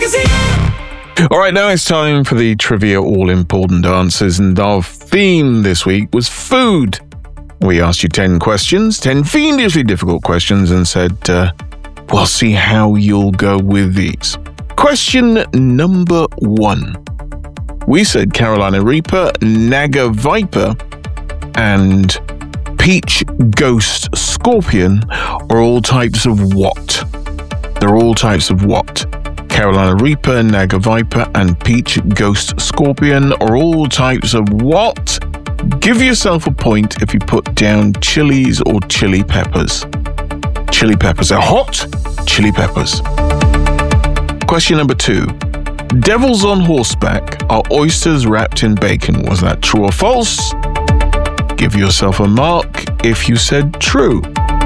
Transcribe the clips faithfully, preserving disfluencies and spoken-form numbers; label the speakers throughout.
Speaker 1: Easy.
Speaker 2: All right, now it's time for the trivia all-important answers, and our theme this week was food. We asked you ten questions, ten fiendishly difficult questions, and said, uh, we'll see how you'll go with these. Question number one. We said Carolina Reaper, Naga Viper, and Peach Ghost Scorpion are all types of what? They're all types of what? Carolina Reaper, Naga Viper, and Peach Ghost Scorpion are all types of what? Give yourself a point if you put down chilies or chili peppers. Chili peppers. They're hot chili peppers. Question number two. Devils on horseback are oysters wrapped in bacon. Was that true or false? Give yourself a mark if you said true.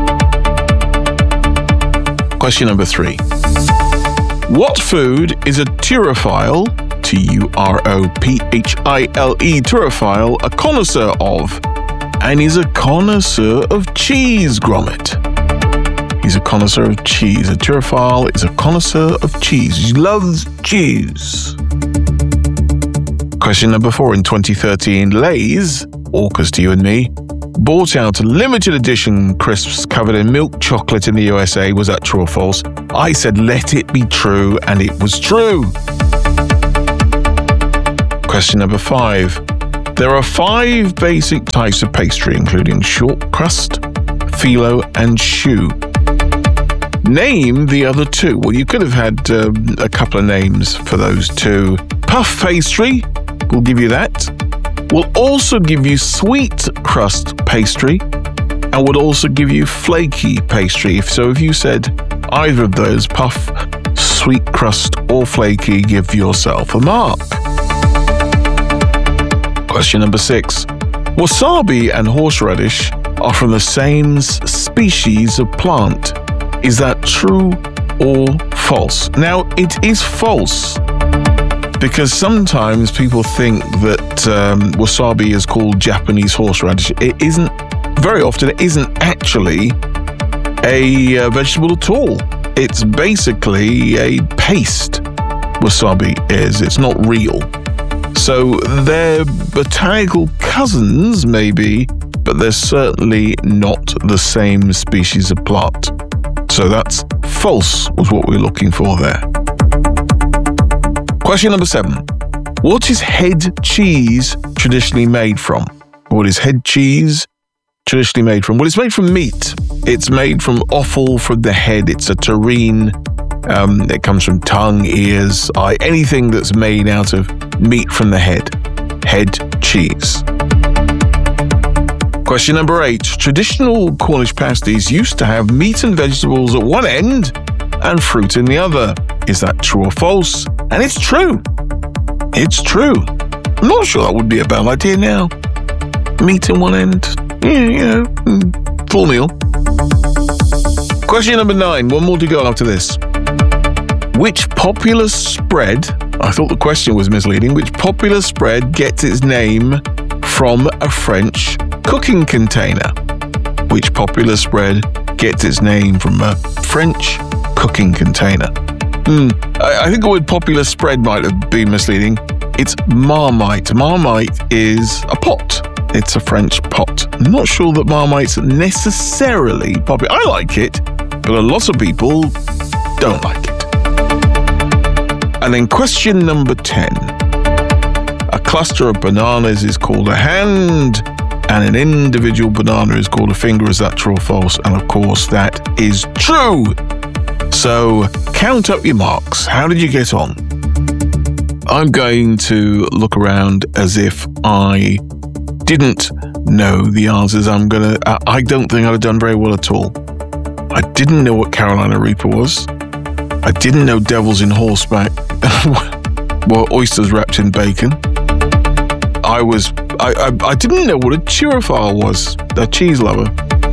Speaker 2: Question number three. What food is a turophile, T U R O P H I L E, turophile, a connoisseur of? And he's a connoisseur of cheese, Gromit. He's a connoisseur of cheese. A turophile is a connoisseur of cheese. He loves cheese. Question number four. In twenty thirteen, Lay's, Orcas to you and me, bought out limited edition crisps covered in milk chocolate in the U S A. Was that true or false? I said let it be true, and it was true. Question number five. There are five basic types of pastry, including short crust, phyllo, and choux. Name the other two. Well, you could have had uh, a couple of names for those two. Puff pastry, we'll give you that. We'll also give you sweet crust pastry, and we'll also give you flaky pastry. So if you said either of those, puff, sweet crust, or flaky, give yourself a mark. Question number six. Wasabi and horseradish are from the same species of plant. Is that true or false? Now, it is false, because sometimes people think that um, wasabi is called Japanese horseradish. It isn't, very often it isn't actually a uh, vegetable at all. It's basically a paste, wasabi is. It's not real. So they're botanical cousins, maybe, but they're certainly not the same species of plant. So that's false, was what we're looking for there. Question number seven. What is head cheese traditionally made from? What is head cheese traditionally made from? Well, it's made from meat. It's made from offal from the head. It's a terrine. Um, it comes from tongue, ears, eye, anything that's made out of meat from the head. Head cheese. Question number eight. Traditional Cornish pasties used to have meat and vegetables at one end and fruit in the other. Is that true or false? And it's true. It's true. I'm not sure that would be a bad idea now. Meat in one end. Yeah, you know, full meal. Question number nine. One more to go after this. Which popular spread, I thought the question was misleading, which popular spread gets its name from a French cooking container? Which popular spread gets its name from a French cooking container? Hmm, I, I think the word popular spread might have been misleading. It's Marmite. Marmite is a pot. It's a French pot. I'm not sure that Marmite's necessarily popular. I like it, but a lot of people don't like it. And then question number ten. A cluster of bananas is called a hand, and an individual banana is called a finger. Is that true or false? And of course, that is true. So count up your marks. How did you get on? I'm going to look around as if I didn't know the answers. I'm gonna. I don't think I'd have done very well at all. I didn't know what Carolina Reaper was. I didn't know devils in horseback were oysters wrapped in bacon. I was. I, I. I didn't know what a turophile was. A cheese lover.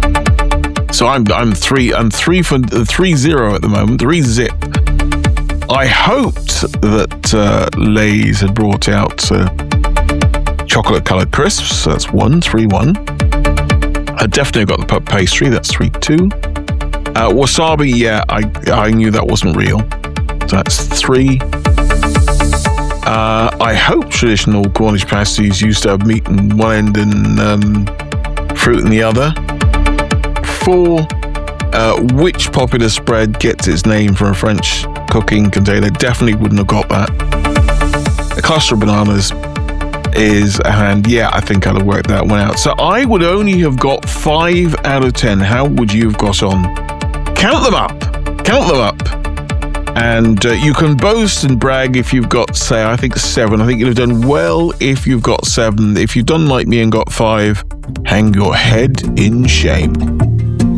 Speaker 2: So I'm. I'm three. I'm three for three zero at the moment. Three zip. I hoped that uh, Lay's had brought out uh, chocolate-coloured crisps. That's one, three, one. I definitely got the puff pastry. That's three, two. Uh, wasabi, yeah, I I knew that wasn't real. So that's three, Uh, I hope traditional Cornish pasties used to have meat in one end and um, fruit in the other. Four, uh, which popular spread gets its name from a French cooking container? Definitely wouldn't have got that. A cluster of bananas is a hand. Yeah, I think I'd have worked that one out. So I would only have got five out of ten. How would you have got on? Count them up. Count them up. And uh, you can boast and brag if you've got, say, I think seven. I think you'd have done well if you've got seven. If you've done like me and got five, hang your head in shame.